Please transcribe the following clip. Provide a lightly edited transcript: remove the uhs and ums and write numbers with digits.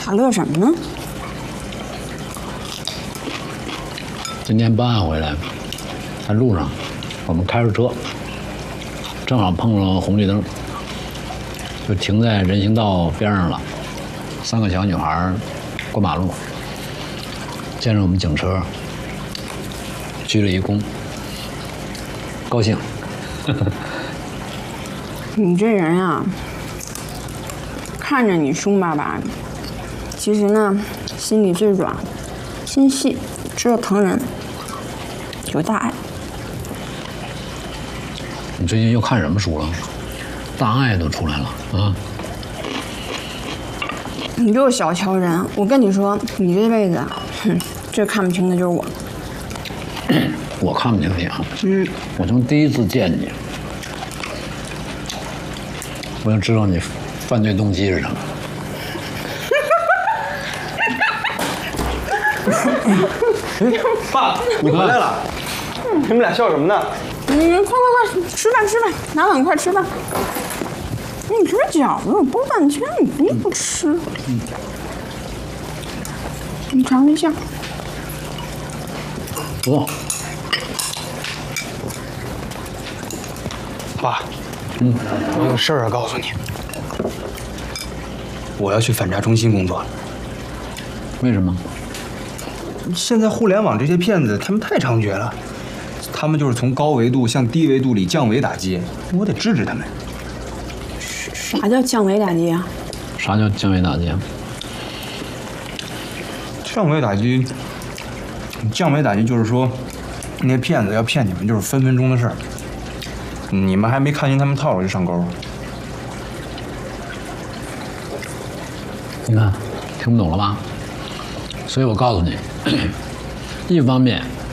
傻乐什么呢？ 今天办案回来，在路上，我们开着车，正好碰上红绿灯，就停在人行道边上了。3个小女孩过马路，见着我们警车，鞠了一躬，高兴。 你这人啊，看着你凶巴巴的，其实呢，心里最软，心细，知道疼人，有大爱。 你最近又看什么书了？大爱都出来了啊！ 你就是小瞧人，我跟你说，你这辈子，最看不清的就是我。 我看不清你啊，我从第一次见你，我就知道你犯罪动机是什么。 哎，爸，你回来了！你们俩笑什么呢？ 快，吃饭，拿碗快吃饭。你吃饺子，我剥半天，你不吃。你尝一下。 哇， 爸，我有事儿要告诉你。我要去反诈中心工作了。 为什么？ 现在互联网这些骗子，他们太猖獗了，他们就是从高维度向低维度里降维打击，我得制止他们。 啥叫降维打击啊？ 啥叫降维打击？ 降维打击，就是说，那些骗子要骗你们，就是分分钟的事儿。你们还没看清他们套路就上钩。 你看，听不懂了吧？所以我告诉你，一方面